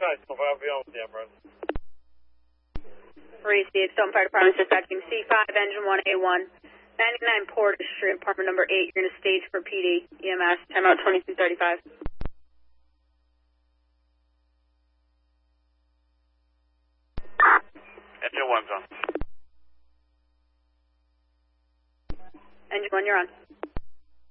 Received. Stone Fire Department dispatching C5, engine 1A1, 99 Porter Street, apartment number 8. You're going to stage for PD, EMS, timeout 2235. Engine 1's on. Engine 1, you're on.